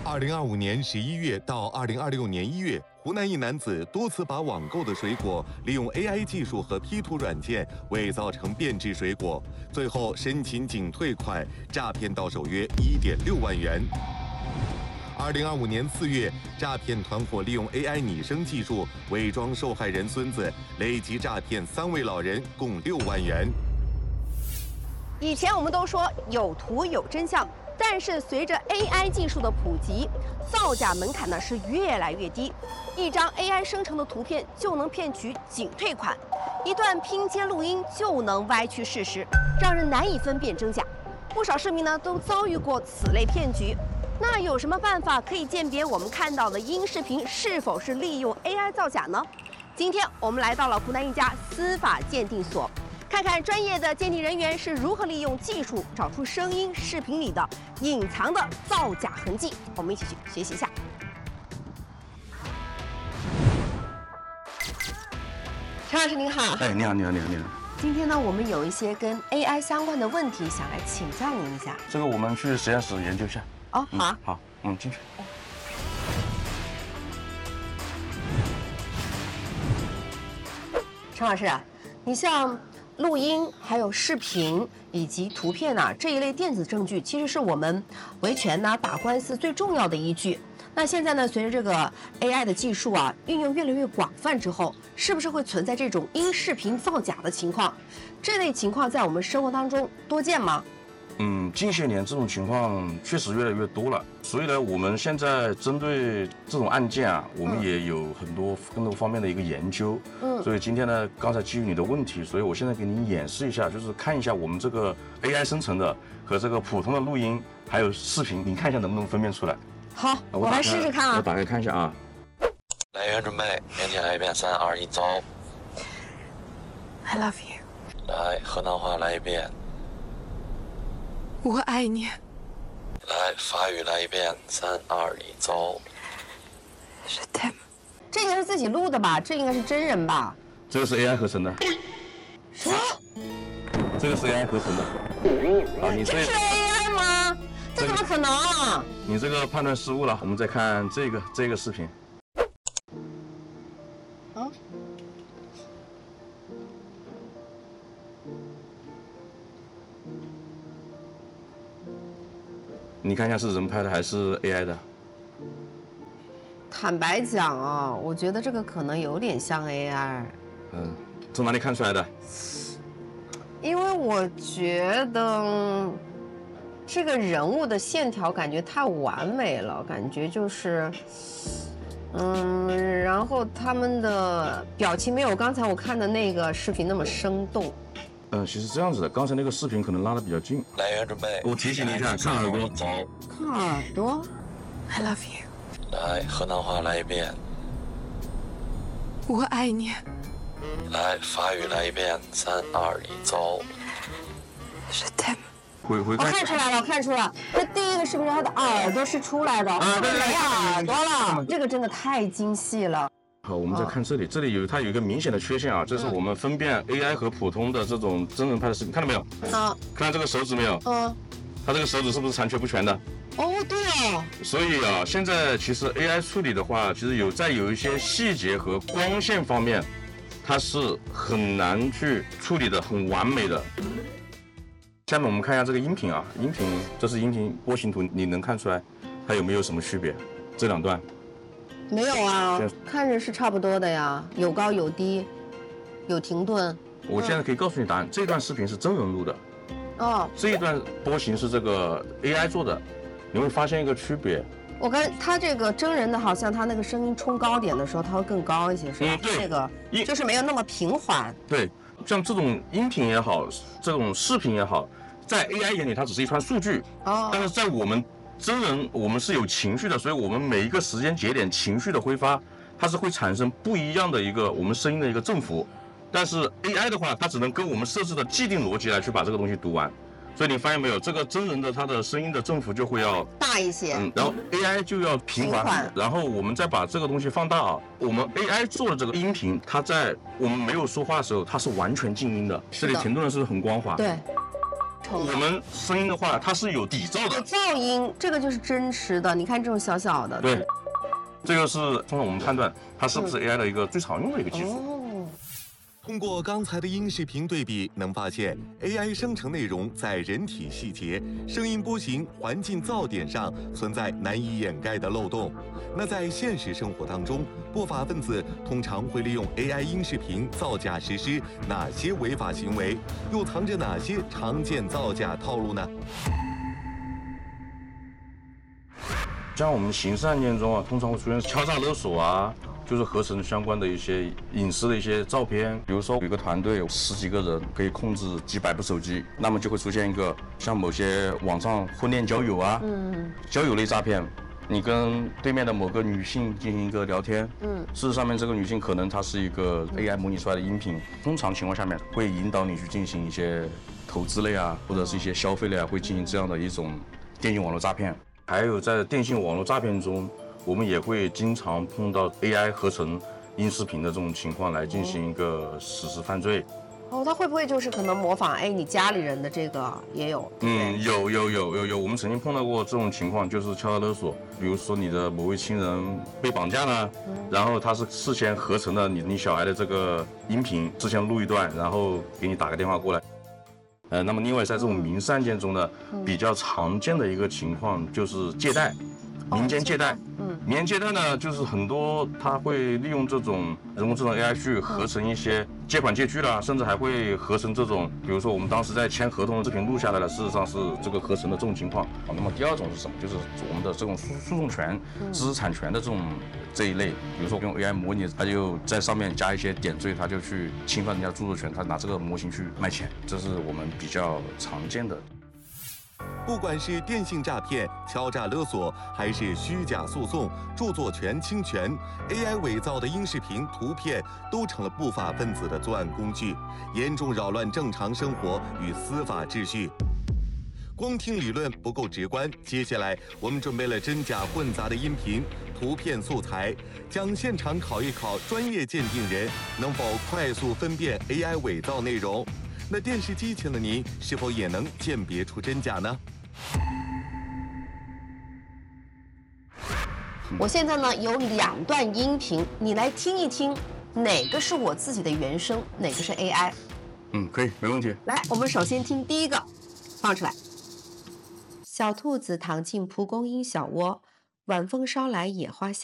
2025年11月到2026年1月，湖南一男子多次把网购的水果利用 AI 技术和 P 图软件伪造成变质水果，最后申请仅退款，诈骗到手约1.6万元。2025年4月，诈骗团伙利用 AI 拟声技术伪装受害人孙子，累计诈骗3位老人共6万元。 以前我们都说有图有真相。但是随着 AI 技术的普及，造假门槛呢是越来越低，一张 AI 生成的图片就能骗取仅退款，一段拼接录音就能歪曲事实，让人难以分辨真假。不少市民呢都遭遇过此类骗局。那有什么办法可以鉴别我们看到的音视频是否是利用 AI 造假呢？今天我们来到了湖南一家司法鉴定所。看看专业的鉴定人员是如何利用技术找出声音、视频里的隐藏的造假痕迹。我们一起去学习一下。陈老师您好。 哎，你好。 今天呢，我们有一些跟 AI 相关的问题想来请教您一下。 这个我们去实验室研究一下。 哦，好。 好，进去。 陈老师啊，你像录音、还有视频以及图片啊这一类电子证据，其实是我们维权打官司最重要的依据。那现在呢，随着这个 AI 的技术啊运用越来越广泛之后，是不是会存在这种音视频造假的情况？这类情况在我们生活当中多见吗？ 近些年这种情况确实越来越多了，所以呢，我们现在针对这种案件啊，我们也有更多方面的一个研究。所以今天呢，刚才基于你的问题，所以我现在给您演示一下，就是看一下我们这个 AI 生成的和这个普通的录音还有视频，您看一下能不能分辨出来。 好，我来试试看啊。 我打开看一下啊。 来源准备，面前来一遍，3、2、1，走。 I love you。 来，河南话来一遍。 我爱你。 来，法语来一遍，3、2、1，走。 Je t'aime。 这应该是自己录的吧？这应该是真人吧？ 这个是 AI 合成的。 什么？ 这个是 AI 合成的。好，你这是 AI 吗？这怎么可能啊？ 你这个判断失误了。我们再看这个视频。你看一下是人拍的还是 AI 的？ 坦白讲啊，我觉得这个可能有点像 AI。 从哪里看出来的？ 因为我觉得这个人物的线条感觉太完美了，感觉就是，然后他们的表情没有刚才我看的那个视频那么生动。 其实这样子的，刚才那个视频可能拉得比较近。 来源准备， 我提醒你一下，看耳朵， 走。 看耳朵。 I love you。 来，河南话来一遍。 我爱你。 来，法语来一遍，3、2、1，走。 Je t'aime。 我看出来了，看出来了。那第一个视频他的耳朵是出来的， 对， 没耳朵了，这个真的太精细了。 好，我们再看这里，这里它有一个明显的缺陷啊，这是我们分辨 AI 和普通的这种真人拍的视频，看到没有？看到这个手指没有？它这个手指是不是残缺不全的？ 哦，对哦。 所以啊，现在其实 AI 处理的话，其实有一些细节和光线方面，它是很难去处理的很完美的。下面我们看一下这个音频啊，这是音频波形图，你能看出来它有没有什么区别？这两段。 没有啊，看着是差不多的呀，有高有低，有停顿。 我现在可以告诉你答案，这段视频是真人录的，这一段波形是这个 AI 做的，你会发现一个区别。 我看他这个真人的，好像他那个声音冲高点的时候，他会更高一些，是吧？ 对， 这个就是没有那么平缓。 对，像这种音频也好，这种视频也好，在 AI 眼里它只是一串数据，但是在我们真人，我们是有情绪的，所以我们每一个时间节点情绪的挥发，它是会产生不一样的一个我们声音的一个振幅。但是 AI 的话，它只能跟我们设置的既定逻辑来去把这个东西读完。所以你发现没有，这个真人的它的声音的振幅就会要大一些， 然后 AI 就要平缓，然后我们再把这个东西放大啊。我们 AI 做的这个音频，它在我们没有说话的时候，它是完全静音的，这里停顿的是很光滑。 对。 我们声音的话，它是有底噪的， 有噪音，这个就是真实的。你看这种小小的， 对，这个是通过我们判断它是不是 AI 的一个最常用的一个技术。 通过刚才的音视频对比，能发现 AI 生成内容在人体细节、声音波形、环境噪点上存在难以掩盖的漏洞。那在现实生活当中，不法分子通常会利用 AI 音视频造假实施哪些违法行为？又藏着哪些常见造假套路呢？ 像我们刑事案件中啊，通常会出现敲诈勒索啊，就是合成相关的一些隐私的一些照片。比如说有一个团队有10几个人，可以控制几百部手机，那么就会出现一个像某些网上婚恋交友啊，交友类诈骗。你跟对面的某个女性进行一个聊天，事实上面这个女性可能她是一个 AI 模拟出来的音频，通常情况下面会引导你去进行一些投资类啊，或者是一些消费类啊，会进行这样的一种电信网络诈骗。还有在电信网络诈骗中，我们也会经常碰到 AI 合成音视频的这种情况来进行一个实施犯罪。 他会不会就是可能模仿你家里人的这个也有？ 有，我们曾经碰到过这种情况，就是敲诈勒索。比如说你的某位亲人被绑架了，然后他是事先合成了你小孩的这个音频，事先录一段，然后给你打个电话过来。那么另外在这种民事案件中呢，比较常见的一个情况就是借贷，民间借贷。民间借贷呢，就是很多他会利用这种人工智能 AI 去合成一些借款借据啦，甚至还会合成这种，比如说我们当时在签合同的视频录下来了，事实上是这个合成的这种情况。那么第二种是什么？就是我们的这种诉讼权、知识产权的这一类，比如说用 AI 模拟，它就在上面加一些点缀，它就去侵犯人家著作权，它拿这个模型去卖钱，这是我们比较常见的。 不管是电信诈骗、敲诈勒索，还是虚假诉讼、著作权侵权 ，AI 伪造的音视频、图片都成了不法分子的作案工具，严重扰乱正常生活与司法秩序。光听理论不够直观，接下来我们准备了真假混杂的音频、图片素材，将现场考一考专业鉴定人能否快速分辨 AI 伪造内容。那电视机前的您是否也能鉴别出真假呢？ 我现在呢有2段音频，你来听一听，哪个是我自己的原声，哪个是 AI？ 可以，没问题。 来，我们首先听第一个，放出来。小兔子躺进蒲公英小窝，晚风捎来野花香。